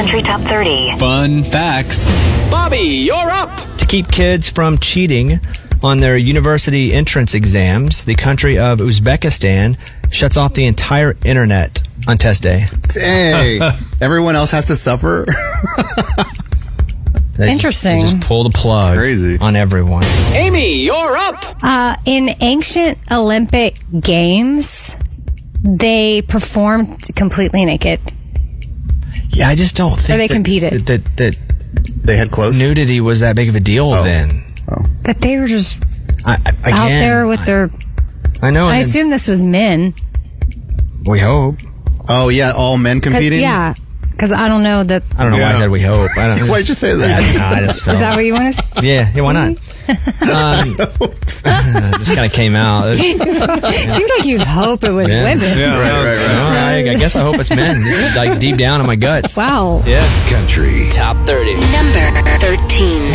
Country Top 30. Fun facts. Bobby, you're up. To keep kids from cheating on their university entrance exams, the country of Uzbekistan shuts off the entire internet on test day. Dang. Everyone else has to suffer? Interesting. They just pull the plug Crazy. on everyone. Amy, you're up. In ancient Olympic games, they performed completely naked. Yeah, I just don't think Or they competed. that They had clothes? nudity was that big of a deal then. But they were just Again, out there with their... I know. I and assume this was men. we hope. Oh, yeah, all men competing? Because I don't know that... I don't know why I said we hope. I don't. Why'd you say that? I just Is that what you want to say? Yeah, why not? Just kind of came out. Seems like you'd hope it was Yeah. women. Yeah, right. I guess I hope it's men. Just like deep down in my guts. Wow. Yeah. Country Top 30. Number 13.